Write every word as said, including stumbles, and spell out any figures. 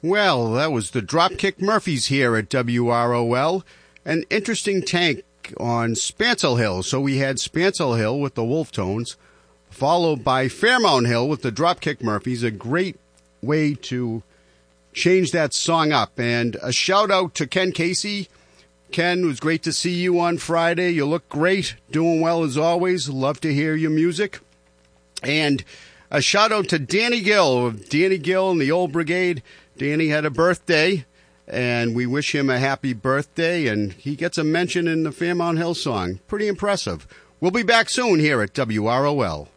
Well, that was the Dropkick Murphys here at W R O L. An interesting tank on Spancel Hill. So we had Spancel Hill with the Wolf Tones, followed by Fairmount Hill with the Dropkick Murphys. A great way to change that song up. And a shout out to Ken Casey. Ken, it was great to see you on Friday. You look great, doing well as always. Love to hear your music. And a shout out to Danny Gill, Danny Gill and the Old Brigade. Danny had a birthday, and we wish him a happy birthday, and he gets a mention in the Fairmount Hill song. Pretty impressive. We'll be back soon here at W R O L.